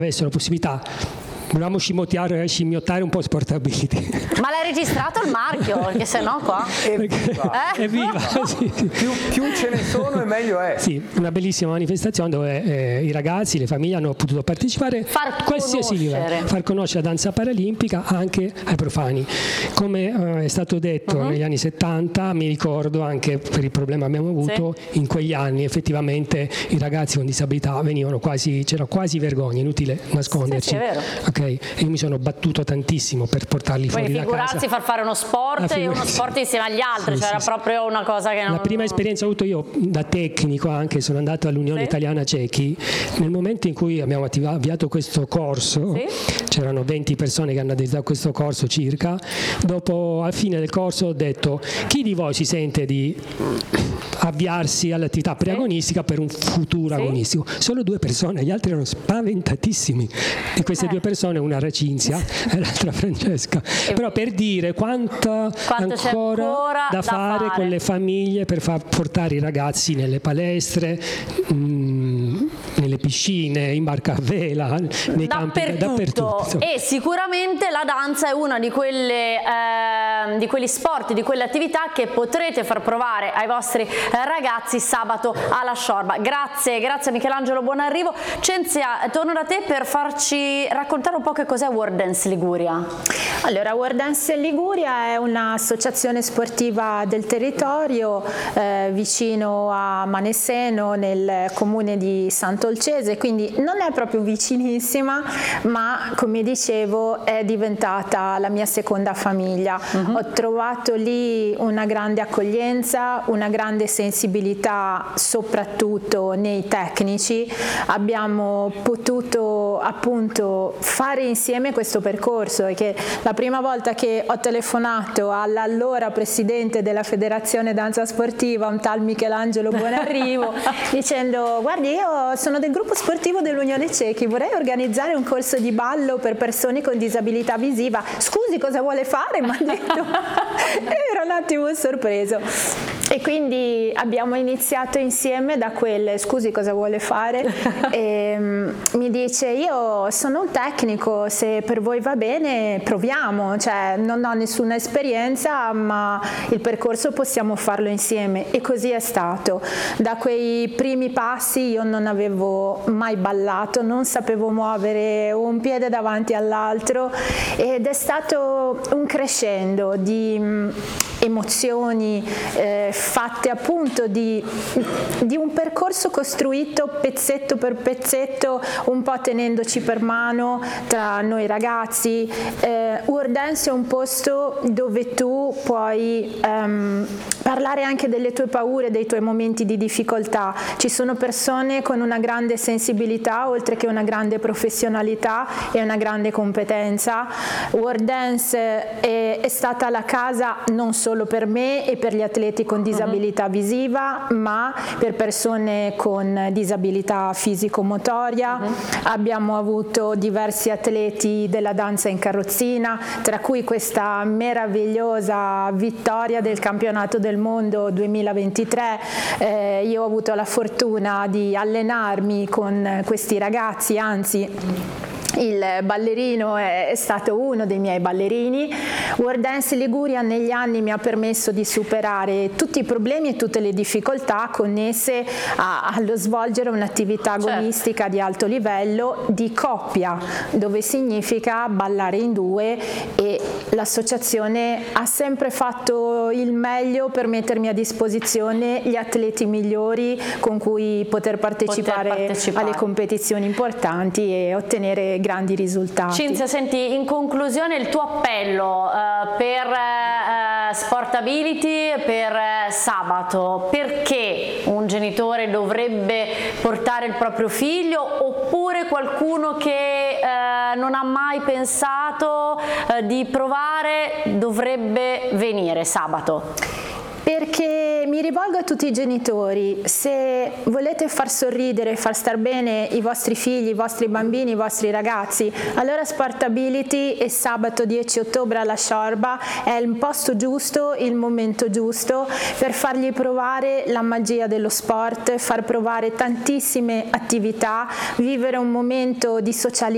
avessero la possibilità, volevamo scimmiottare un po' Sportability. Ma l'hai registrato il marchio? Perché sennò qua... Evviva! Sì. Più ce ne sono e meglio è. Sì, una bellissima manifestazione dove i ragazzi, le famiglie hanno potuto partecipare a qualsiasi livello, far conoscere la danza paralimpica anche ai profani. Come è stato detto negli anni 70, mi ricordo anche per il problema che abbiamo avuto, in quegli anni effettivamente i ragazzi con disabilità venivano c'era quasi vergogna, inutile nasconderci. Sì, è vero. Okay. Io mi sono battuto tantissimo per portarli fuori da casa. Figurarsi far fare uno sport e uno sport insieme agli altri, era proprio una cosa che non... La prima esperienza che ho avuto io da tecnico, anche sono andato all'Unione Italiana Cechi, nel momento in cui abbiamo avviato questo corso, c'erano 20 persone che hanno aderito a questo corso circa, dopo alla fine del corso ho detto: chi di voi si sente di avviarsi all'attività preagonistica per un futuro agonistico? Solo 2 persone, gli altri erano spaventatissimi. Di queste 2 persone una era Cinzia e l'altra Francesca, però per dire quanto ancora da fare con le famiglie per far portare i ragazzi nelle palestre, nelle piscine, in barca a vela, nei campi, dappertutto. E sicuramente la danza è una di quegli sport, di quelle attività che potrete far provare ai vostri ragazzi sabato alla Sciorba. Grazie Michelangelo Buonarrivo. Cinzia, torno da te per farci raccontare un po' che cos'è World Dance Liguria. Allora, World Dance Liguria è un'associazione sportiva del territorio vicino a Maneseno, nel comune di Sant'Olcese, quindi non è proprio vicinissima, ma come dicevo è diventata la mia seconda famiglia. Ho trovato lì una grande accoglienza, una grande sensibilità soprattutto nei tecnici. Abbiamo potuto appunto fare insieme questo percorso, e che la prima volta che ho telefonato all'allora presidente della Federazione Danza Sportiva, un tal Michelangelo Buonarrivo, dicendo: guardi, io sono del gruppo sportivo dell'Unione Cechi, vorrei organizzare un corso di ballo per persone con disabilità visiva. Scusi, cosa vuole fare? Mi ha detto. Ero un attimo sorpreso. E quindi abbiamo iniziato insieme da quelle: scusi, cosa vuole fare? E mi dice: io sono un tecnico, se per voi va bene proviamo, cioè non ho nessuna esperienza ma il percorso possiamo farlo insieme. E così è stato. Da quei primi passi io non avevo mai ballato, non sapevo muovere un piede davanti all'altro, ed è stato un crescendo di emozioni fatte appunto di un percorso costruito pezzetto per pezzetto, un po' tenendoci per mano tra noi ragazzi. World Dance è un posto dove tu puoi parlare anche delle tue paure, dei tuoi momenti di difficoltà. Ci sono persone con una grande sensibilità, oltre che una grande professionalità e una grande competenza. World Dance è stata la casa non solo per me e per gli atleti con disabilità visiva, ma per persone con disabilità fisico-motoria. Abbiamo avuto diversi atleti della danza in carrozzina, tra cui questa meravigliosa vittoria del campionato del mondo 2023. Io ho avuto la fortuna di allenarmi con questi ragazzi, anzi il ballerino è stato uno dei miei ballerini. World Dance Liguria negli anni mi ha permesso di superare tutti i problemi e tutte le difficoltà connesse allo svolgere un'attività agonistica di alto livello di coppia, dove significa ballare in 2, e l'associazione ha sempre fatto il meglio per mettermi a disposizione gli atleti migliori con cui poter partecipare alle competizioni importanti e ottenere grandi risultati. Cinzia, senti, in conclusione il tuo appello per Sportability, per sabato: perché un genitore dovrebbe portare il proprio figlio, oppure qualcuno che non ha mai pensato di provare dovrebbe venire sabato? Perché mi rivolgo a tutti i genitori: se volete far sorridere, far star bene i vostri figli, i vostri bambini, i vostri ragazzi, allora Sportability e sabato 10 ottobre alla Sciorba è il posto giusto, il momento giusto per fargli provare la magia dello sport, far provare tantissime attività, vivere un momento di socialità